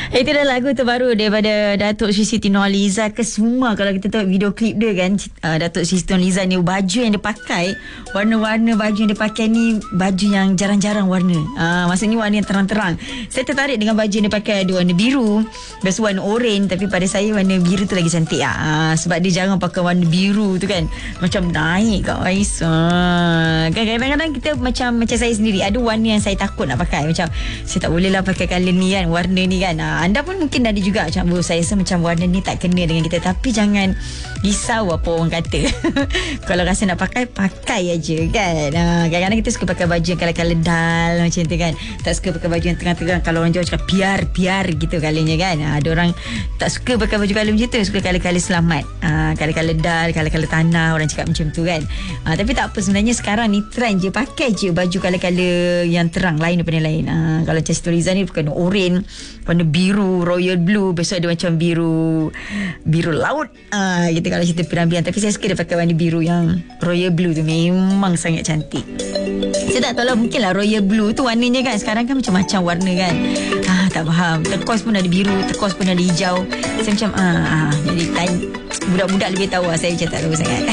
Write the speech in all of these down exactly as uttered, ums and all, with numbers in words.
Itu dah lagu terbaru daripada Datuk Sri Siti Nurhaliza ke semua. Kalau kita tengok video klip dia kan, uh, Datuk Sri Siti Nurhaliza ni, baju yang dia pakai, warna-warna baju yang dia pakai ni baju yang jarang-jarang warna. uh, Maksudnya warna yang terang-terang. Saya tertarik dengan baju yang dia pakai. Ada warna biru, biasa warna oren, tapi pada saya warna biru tu lagi cantik lah. uh, Sebab dia jarang pakai warna biru tu kan, macam naik kat Ais. uh, Kadang-kadang kita macam Macam saya sendiri, ada warna yang saya takut nak pakai. Macam saya tak boleh lah pakai colour ni kan, warna ni kan. uh, Anda pun mungkin ada juga macam, oh, saya rasa macam warna ni tak kena dengan kita. Tapi jangan risau apa orang kata. Kalau rasa nak pakai, pakai aja kan. uh, Kadang-kadang kita suka pakai baju yang colour-colour dull macam tu kan. Tak suka pakai baju yang terang-terang. Kalau orang Jawa cakap piar-piar gitu colournya kan. uh, Ada orang tak suka pakai baju colour macam tu, suka colour-colour selamat, uh, colour-colour dull, colour-colour tanah, orang cakap macam tu kan. uh, Tapi tak apa, sebenarnya sekarang ni trend je, pakai je baju colour-colour yang terang, lain daripada yang lain. uh, Kalau Siti Nurhaliza ni bukan oren, warna biru, royal blue, besok ada macam biru biru laut, ah uh, gitu kalau cerita Pirambian. Tapi saya suka dia pakai warna biru yang royal blue tu, memang sangat cantik. Saya tak tahu lah, mungkin lah royal blue tu warnanya kan, sekarang kan macam-macam warna kan. Ah tak faham. Turquoise pun ada biru, turquoise pun ada hijau. Saya macam ah, ah jadi tan- budak-budak lebih tahu lah, saya macam tak tahu sangat.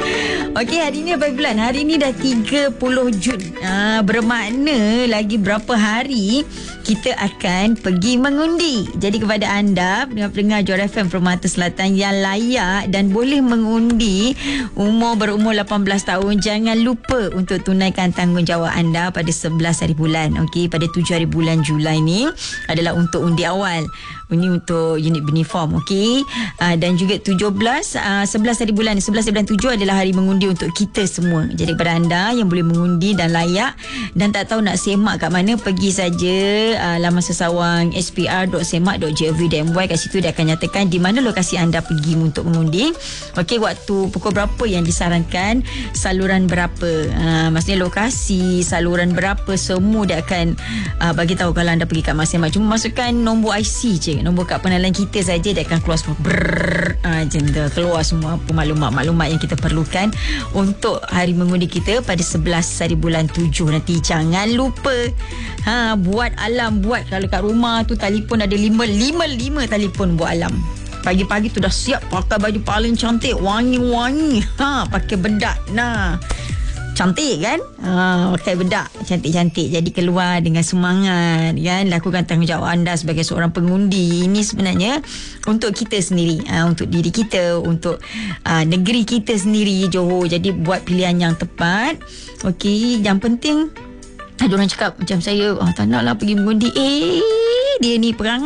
Okey, hari ni apa bulan? Hari ni dah tiga puluh Jun. Ah, bermakna lagi berapa hari kita akan pergi mengundi. Jadi kepada anda, pendengar-pendengar Johor F M Permata Selatan yang layak dan boleh mengundi, umur berumur lapan belas tahun, jangan lupa untuk tunaikan tanggungjawab anda pada sebelas hari bulan. Okey, pada tujuh hari bulan Julai ni adalah untuk undi awal. Ini untuk unit Biniform, okey. Uh, dan juga tujuh belas, uh, sebelas hari bulan, sebelas bulan tujuh adalah hari mengundi untuk kita semua. Jadi kepada anda yang boleh mengundi dan layak dan tak tahu nak semak kat mana, pergi saja uh, laman sesawang s p r dot semak dot gov dot m y. Kat situ dia akan nyatakan di mana lokasi anda pergi untuk mengundi. Okey, waktu pukul berapa yang disarankan, saluran berapa, uh, maksudnya lokasi, saluran berapa, semua dia akan uh, bagi tahu kalau anda pergi kat masing-masing. Cuma masukkan nombor I C je, nombor kad pengenalan kita saja, dia akan keluar semua. Brrrr, ha, macam tu, keluar semua apa maklumat-maklumat yang kita perlukan untuk hari mengundi kita pada sebelas hari bulan tujuh nanti. Jangan lupa ha, buat alam, buat kalau kat rumah tu telefon ada lima lima lima telefon, buat alam. Pagi-pagi tu dah siap pakai baju paling cantik, wangi-wangi, ha, pakai bedak. Nah, cantik kan, ha, pakai bedak cantik-cantik. Jadi keluar dengan semangat kan, lakukan tanggungjawab anda sebagai seorang pengundi. Ini sebenarnya untuk kita sendiri, ha, untuk diri kita, untuk ha, negeri kita sendiri, Johor. Jadi buat pilihan yang tepat. Okey, yang penting ada orang cakap macam saya, oh, tak nak lah pergi mengundi, eh dia ni perangai